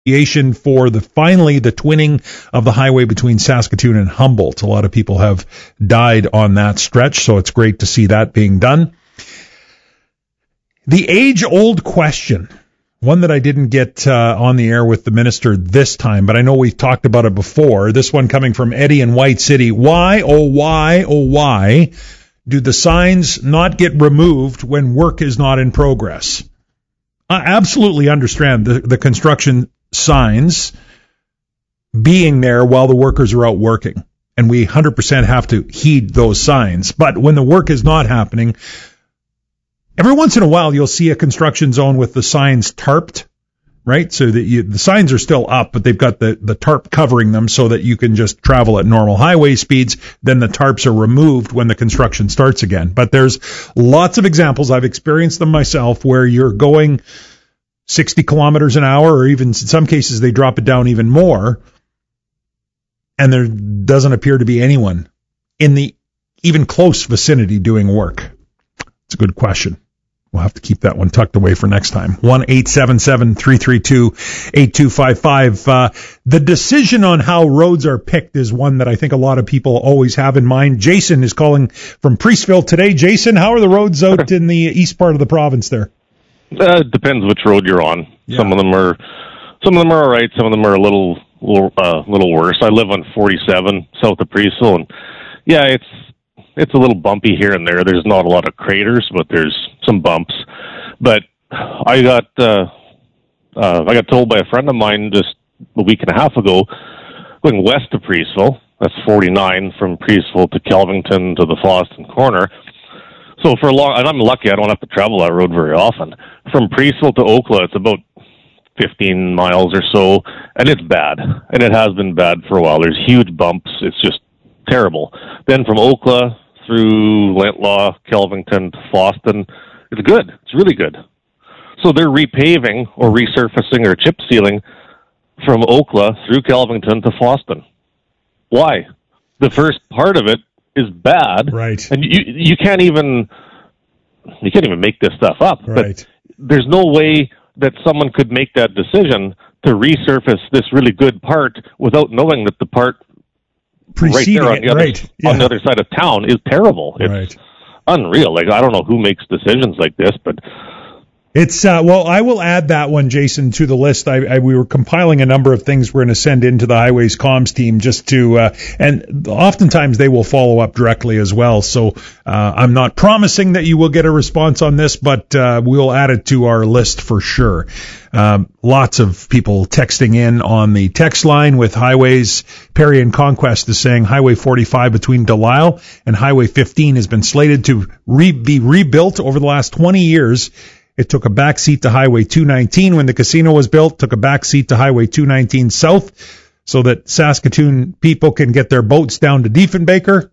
for finally the twinning of the highway between Saskatoon and Humboldt. A lot of people have died on that stretch, so it's great to see that being done. The age-old question, one that I didn't get on the air with the minister this time, but I know we've talked about it before. This one coming from Eddie in White City. Why, oh why, do the signs not get removed when work is not in progress? I absolutely understand the construction signs being there while the workers are out working, and we 100% have to heed those signs. But when the work is not happening, every once in a while you'll see a construction zone with the signs tarped, right? So that the signs are still up, but they've got the tarp covering them so that you can just travel at normal highway speeds. Then the tarps are removed when the construction starts again. But there's lots of examples, I've experienced them myself, where you're going 60 kilometers an hour, or even in some cases they drop it down even more, and there doesn't appear to be anyone in the even close vicinity doing work. It's a good question. We'll have to keep that one tucked away for next time. 1-877-332-8255. The decision on how roads are picked is one that I think a lot of people always have in mind. Jason is calling from Priestville today. Jason, how are the roads out in the east part of the province there? It depends which road you're on. Yeah. Some of them are all right. Some of them are a little worse. I live on 47 south of Priestville, and yeah, it's a little bumpy here and there. There's not a lot of craters, but there's some bumps. But I got told by a friend of mine just a week and a half ago, going west of Priestville, that's 49 from Priestville to Kelvington to the Foston corner. So and I'm lucky I don't have to travel that road very often. From Priestville to Oakla, it's about 15 miles or so, and it's bad. And it has been bad for a while. There's huge bumps. It's just terrible. Then from Oakla through Lentlaw, Kelvington to Foston, it's good. It's really good. So they're repaving or resurfacing or chip sealing from Oakla through Kelvington to Foston. Why? The first part of it is bad, right? And you can't even make this stuff up. Right. But there's no way that someone could make that decision to resurface this really good part without knowing that the part preceding right there on the other side of town is terrible. It's unreal. Like, I don't know who makes decisions like this, but it's well, I will add that one, Jason, to the list. We were compiling a number of things we're going to send into the Highways comms team just to, and oftentimes they will follow up directly as well. So I'm not promising that you will get a response on this, but we'll add it to our list for sure. Lots of people texting in on the text line with highways. Perry and Conquest is saying Highway 45 between Delisle and Highway 15 has been slated to be rebuilt over the last 20 years. It took a backseat to Highway 219 when the casino was built, took a backseat to Highway 219 South so that Saskatoon people can get their boats down to Diefenbaker.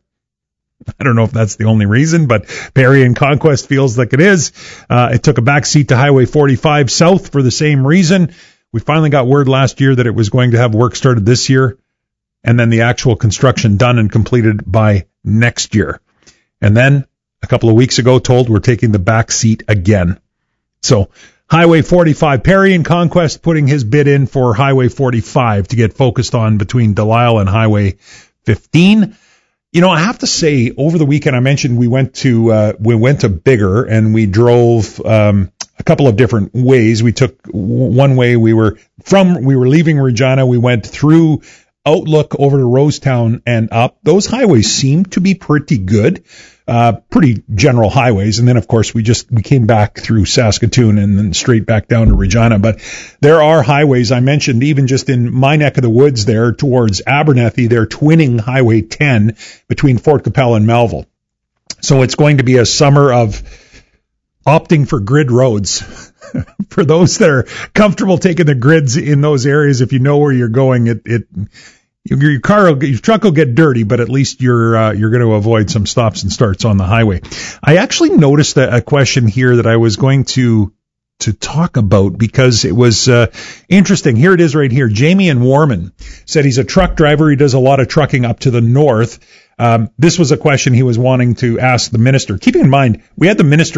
I don't know if that's the only reason, but Perry and Conquest feels like it is. It took a backseat to Highway 45 South for the same reason. We finally got word last year that it was going to have work started this year, and then the actual construction done and completed by next year. And then a couple of weeks ago told we're taking the backseat again. So Highway 45, Perry and Conquest putting his bid in for Highway 45 to get focused on between Delisle and Highway 15. You know, I have to say, over the weekend I mentioned we went to Bigger and we drove a couple of different ways. We took one way. We were leaving Regina. We went through Outlook over to Rosetown and up. Those highways seem to be pretty good. Pretty general highways. And then, of course, we came back through Saskatoon and then straight back down to Regina. But there are highways I mentioned, even just in my neck of the woods there towards Abernethy, they're twinning Highway 10 between Fort Capel and Melville. So it's going to be a summer of opting for grid roads. For those that are comfortable taking the grids in those areas, if you know where you're going, your truck will get dirty, but at least you're going to avoid some stops and starts on the highway. I actually noticed a question here that I was going to talk about because it was interesting. Here it is right here. Jamie in Warman said he's a truck driver. He does a lot of trucking up to the north. This was a question he was wanting to ask the minister. Keeping in mind, we had the Minister of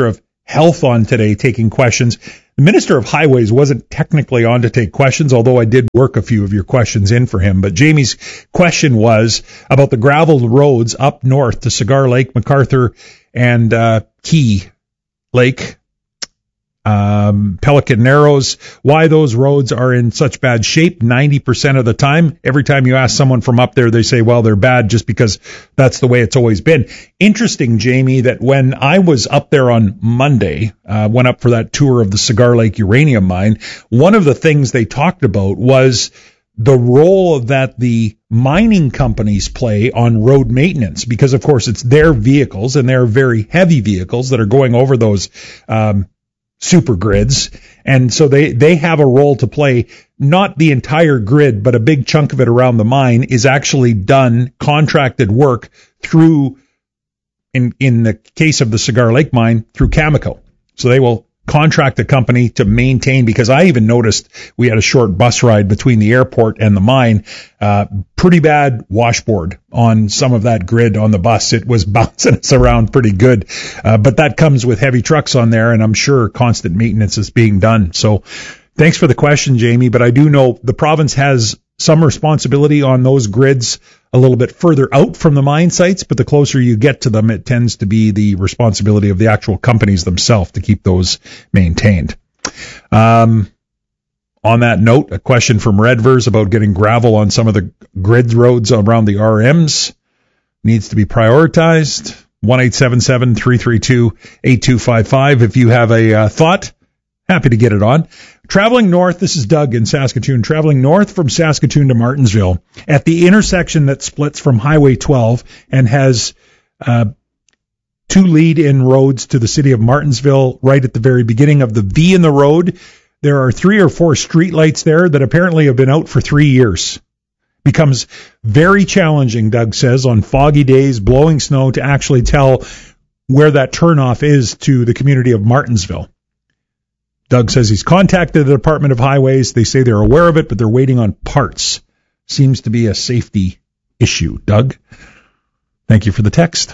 Health on today taking questions. The Minister of Highways wasn't technically on to take questions, although I did work a few of your questions in for him. But Jamie's question was about the gravel roads up north to Cigar Lake, MacArthur, and Key Lake, Pelican Narrows, why those roads are in such bad shape 90% of the time. Every time you ask someone from up there, they say, well, they're bad just because that's the way it's always been. Interesting, Jamie, that when I was up there on Monday, went up for that tour of the Cigar Lake uranium mine, one of the things they talked about was the role that the mining companies play on road maintenance, because of course it's their vehicles, and they're very heavy vehicles that are going over those super grids, and so they have a role to play. Not the entire grid, but a big chunk of it around the mine is actually done contracted work through, in the case of the Cigar Lake mine, through Cameco. So they will contract a company to maintain, because I even noticed we had a short bus ride between the airport and the mine, pretty bad washboard on some of that grid on the bus. It was bouncing us around pretty good, but that comes with heavy trucks on there, and I'm sure constant maintenance is being done. So thanks for the question, Jamie, but I do know the province has some responsibility on those grids a little bit further out from the mine sites, but the closer you get to them, it tends to be the responsibility of the actual companies themselves to keep those maintained. On that note, a question from Redvers about getting gravel on some of the grid roads around the RMs needs to be prioritized. 1-877-332-8255. If you have a thought, happy to get it on. Traveling north, this is Doug in Saskatoon, traveling north from Saskatoon to Martensville at the intersection that splits from Highway 12 and has two lead-in roads to the city of Martensville right at the very beginning of the V in the road. There are 3 or 4 streetlights there that apparently have been out for 3 years. Becomes very challenging, Doug says, on foggy days, blowing snow, to actually tell where that turnoff is to the community of Martensville. Doug says he's contacted the Department of Highways. They say they're aware of it, but they're waiting on parts. Seems to be a safety issue. Doug, thank you for the text.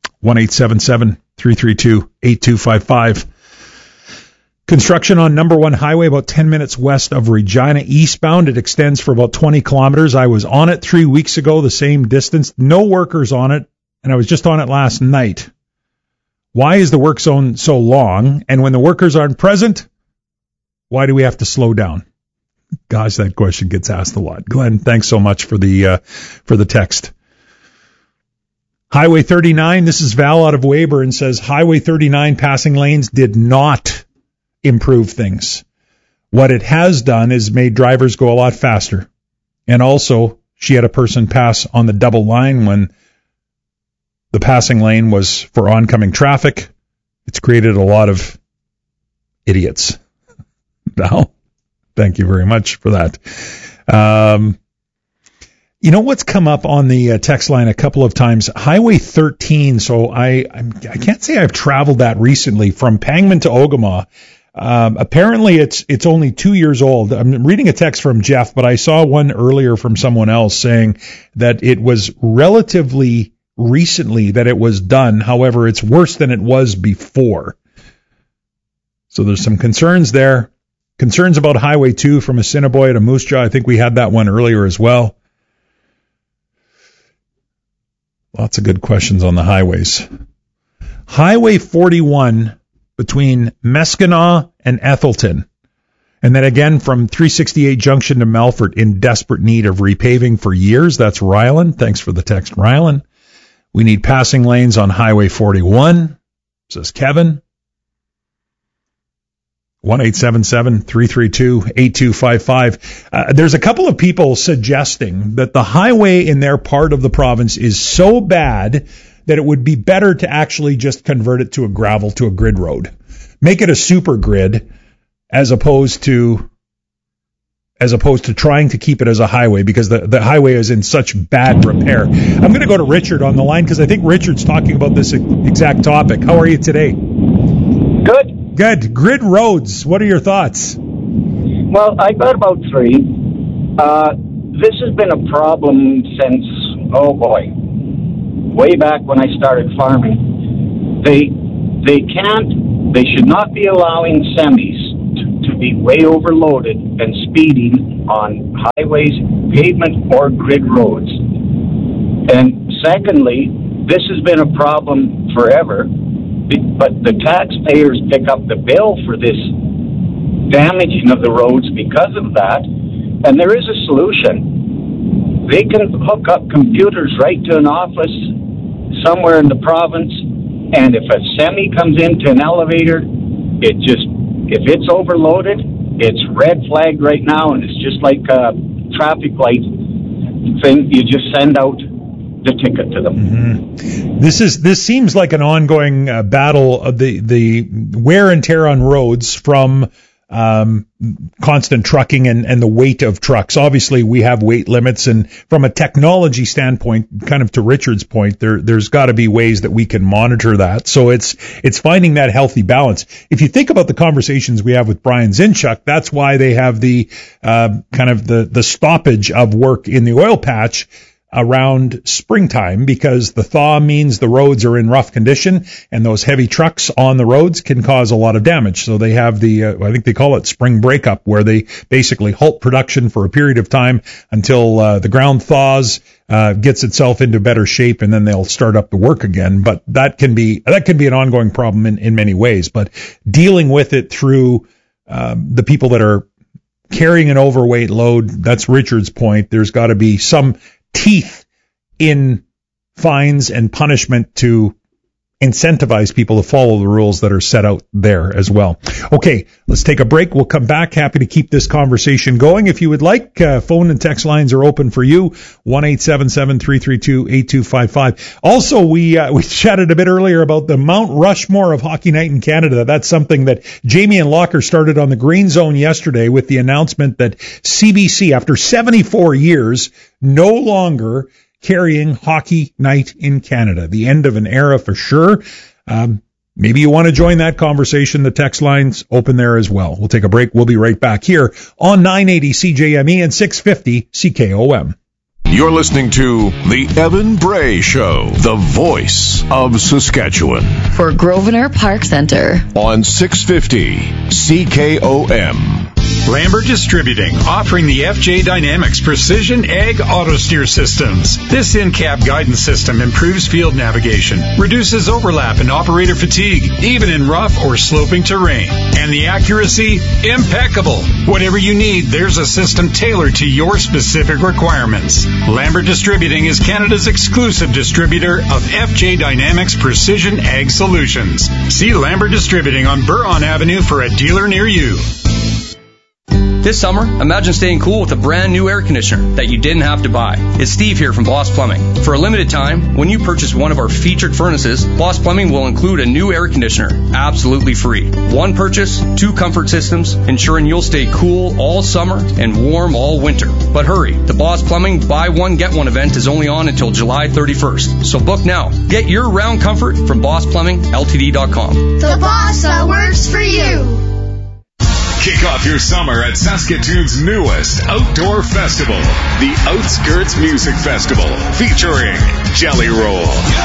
1-877-332-8255. Construction on number 1 highway about 10 minutes west of Regina eastbound. It extends for about 20 kilometers. I was on it 3 weeks ago, the same distance. No workers on it, and I was just on it last night. Why is the work zone so long? And when the workers aren't present, why do we have to slow down? Gosh, that question gets asked a lot. Glenn, thanks so much for the text. Highway 39, this is Val out of Weyburn, says Highway 39 passing lanes did not improve things. What it has done is made drivers go a lot faster. And also, she had a person pass on the double line when the passing lane was for oncoming traffic. It's created a lot of idiots. Val, thank you very much for that. You know what's come up on the text line a couple of times? Highway 13. So I can't say I've traveled that recently from Pangman to Ogama. Apparently it's only 2 years old. I'm reading a text from Jeff, but I saw one earlier from someone else saying that it was relatively recently that it was done. However, it's worse than it was before. So there's some concerns there. Concerns about Highway 2 from Assiniboia to Moose Jaw. I think we had that one earlier as well. Lots of good questions on the highways. Highway 41 between Meskenaw and Ethelton. And then again from 368 Junction to Melfort in desperate need of repaving for years. That's Rylan. Thanks for the text, Rylan. We need passing lanes on Highway 41, says Kevin. 1-877-332-8255. There's a couple of people suggesting that the highway in their part of the province is so bad that it would be better to actually just convert it to a grid road. Make it a super grid as opposed to trying to keep it as a highway, because the highway is in such bad repair. I'm going to go to Richard on the line because I think Richard's talking about this exact topic. How are you today? Good. Good. Grid roads. What are your thoughts? Well, I've got about 3. This has been a problem since, way back when I started farming. They can't They should not be allowing semis to be way overloaded and speeding on highways, pavement, or grid roads. And secondly, this has been a problem forever, but the taxpayers pick up the bill for this damaging of the roads because of that, and there is a solution. They can hook up computers right to an office somewhere in the province, and if a semi comes into an elevator, if it's overloaded, it's red flagged right now, and it's just like a traffic light thing. You just send out the ticket to them. Mm-hmm. This seems like an ongoing battle of the wear and tear on roads from constant trucking and the weight of trucks. Obviously, we have weight limits, and from a technology standpoint, kind of to Richard's point, there's got to be ways that we can monitor that. So it's finding that healthy balance. If you think about the conversations we have with Brian Zinchuk, that's why they have the kind of the stoppage of work in the oil patch around springtime, because the thaw means the roads are in rough condition, and those heavy trucks on the roads can cause a lot of damage. So they have I think they call it spring breakup, where they basically halt production for a period of time until the ground thaws, gets itself into better shape, and then they'll start up the work again. But that can be an ongoing problem in many ways. But dealing with it through the people that are carrying an overweight load, that's Richard's point. There's got to be some teeth in fines and punishment to incentivize people to follow the rules that are set out there as well. Okay, let's take a break. We'll come back. Happy to keep this conversation going. If you would like, phone and text lines are open for you. 1-877-332-8255. Also, we chatted a bit earlier about the Mount Rushmore of Hockey Night in Canada. That's something that Jamie and Locker started on the Green Zone yesterday with the announcement that CBC, after 74 years, no longer carrying Hockey Night in Canada. The end of an era for sure. Maybe you want to join that conversation. The text line's open there as well. We'll take a break. We'll be right back here on 980 CJME and 650 CKOM. You're listening to The Evan Bray Show, the voice of Saskatchewan. For Grosvenor Park Centre. On 650 CKOM. Lambert Distributing, offering the FJ Dynamics Precision Ag Auto Steer Systems. This in-cab guidance system improves field navigation, reduces overlap and operator fatigue, even in rough or sloping terrain. And the accuracy, impeccable. Whatever you need, there's a system tailored to your specific requirements. Lambert Distributing is Canada's exclusive distributor of FJ Dynamics Precision Ag Solutions. See Lambert Distributing on Buron Avenue for a dealer near you. This summer, imagine staying cool with a brand new air conditioner that you didn't have to buy. It's Steve here from Boss Plumbing. For a limited time, when you purchase one of our featured furnaces, Boss Plumbing will include a new air conditioner, absolutely free. One purchase, 2 comfort systems, ensuring you'll stay cool all summer and warm all winter. But hurry, the Boss Plumbing Buy One Get One event is only on until July 31st. So book now. Get your round comfort from BossPlumbingLTD.com. The boss that works for you. Kick off your summer at Saskatoon's newest outdoor festival, the Outskirts Music Festival, featuring Jelly Roll.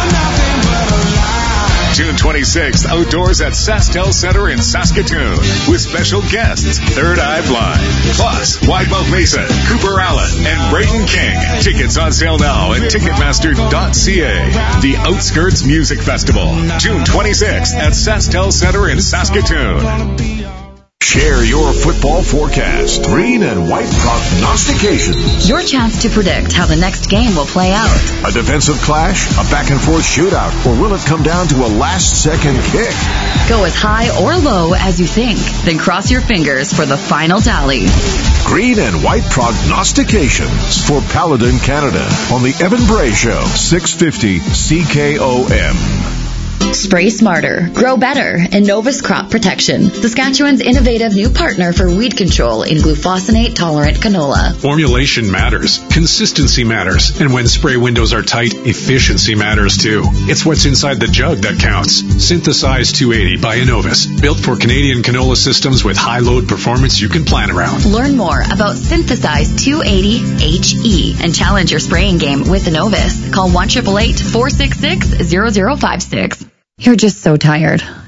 June 26th, outdoors at SaskTel Center in Saskatoon, with special guests Third Eye Blind, plus Widemouth Mason, Cooper Allen, and Brayden King. Tickets on sale now at Ticketmaster.ca. The Outskirts Music Festival, June 26th at SaskTel Center in Saskatoon. Share your football forecast. Green and white prognostications. Your chance to predict how the next game will play out. A defensive clash, a back-and-forth shootout, or will it come down to a last-second kick? Go as high or low as you think, then cross your fingers for the final tally. Green and white prognostications for Paladin Canada on the Evan Bray Show, 650 CKOM. Spray smarter, grow better, and Novus Crop Protection, Saskatchewan's innovative new partner for weed control in glufosinate-tolerant canola. Formulation matters, consistency matters, and when spray windows are tight, efficiency matters too. It's what's inside the jug that counts. Synthesize 280 by Innovis, built for Canadian canola systems with high load performance you can plan around. Learn more about Synthesize 280HE and challenge your spraying game with Innovis. Call 1-888-466-0056. You're just so tired.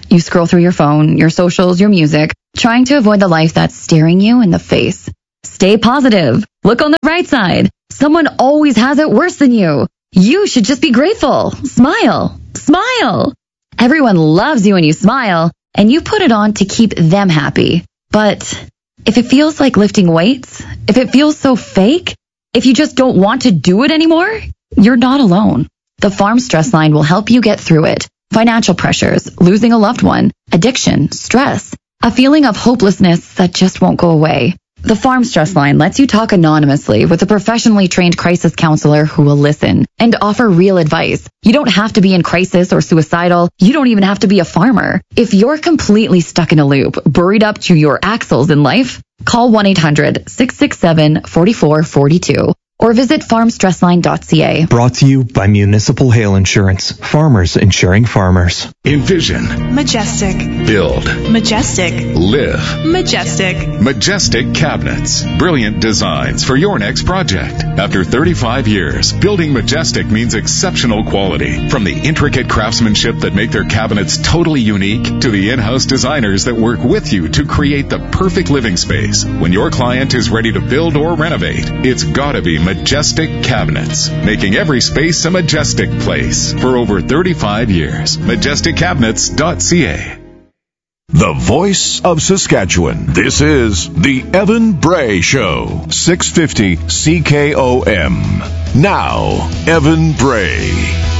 You scroll through your phone, your socials, your music, trying to avoid the life that's staring you in the face. Stay positive. Look on the right side. Someone always has it worse than you. You should just be grateful. Smile. Smile. Everyone loves you when you smile, and you put it on to keep them happy. But if it feels like lifting weights, if it feels so fake, if you just don't want to do it anymore, you're not alone. The Farm Stress Line will help you get through it. Financial pressures, losing a loved one, addiction, stress, a feeling of hopelessness that just won't go away. The Farm Stress Line lets you talk anonymously with a professionally trained crisis counselor who will listen and offer real advice. You don't have to be in crisis or suicidal. You don't even have to be a farmer. If you're completely stuck in a loop, buried up to your axles in life, call 1-800-667-4442. or visit farmstressline.ca. Brought to you by Municipal Hail Insurance. Farmers insuring farmers. Envision. Majestic. Build. Majestic. Live. Majestic. Majestic Cabinets. Brilliant designs for your next project. After 35 years, building Majestic means exceptional quality. From the intricate craftsmanship that make their cabinets totally unique to the in-house designers that work with you to create the perfect living space. When your client is ready to build or renovate, it's gotta be Majestic Cabinets, making every space a majestic place for over 35 years. MajesticCabinets.ca. The voice of Saskatchewan. This is the Evan Bray Show. 650 CKOM. Now, Evan Bray.